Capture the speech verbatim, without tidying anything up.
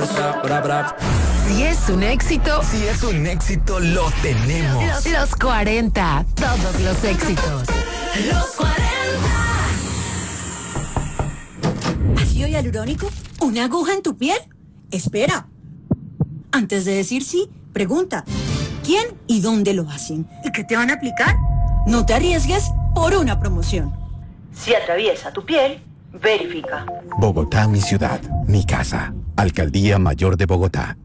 Si es un éxito, Si es un éxito, lo tenemos. los, los cuarenta, todos los éxitos. Los cuarenta. ¿Ácido hialurónico? ¿Una aguja en tu piel? Espera. Antes de decir sí, pregunta. ¿Quién y dónde lo hacen? ¿Y qué te van a aplicar? No te arriesgues por una promoción. Si atraviesa tu piel, verifica. Bogotá, mi ciudad, mi casa. Alcaldía Mayor de Bogotá.